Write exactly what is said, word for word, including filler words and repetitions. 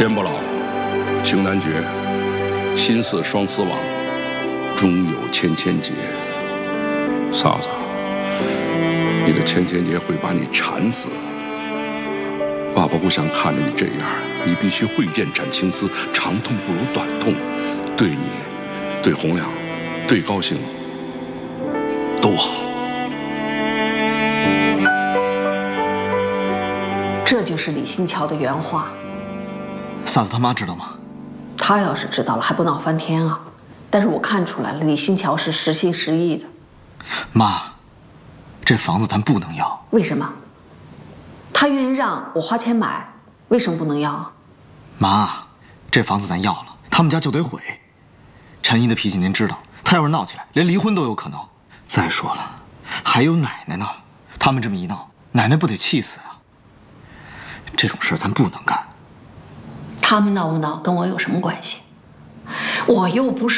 天不老，情难绝，心似双丝网，终有千千结。嫂子，你的千千结会把你缠死。爸爸不想看着你这样，你必须会剑斩青丝，长痛不如短痛，对你、对洪亮、对高兴都好。 这就是李新桥的原话。 嫂子他妈知道吗？ 他要是知道了，还不闹翻天啊！但是我看出来了，李新桥是实心实意的。 妈，这房子咱不能要。 为什么？他愿意让我花钱买，为什么不能要啊？ 妈，这房子咱要了，他们家就得毁。陈姨的脾气您知道，她要是闹起来，连离婚都有可能。再说了，还有奶奶呢，他们这么一闹，奶奶不得气死啊！这种事咱不能干。 他们闹不闹跟我有什么关系？我又不是。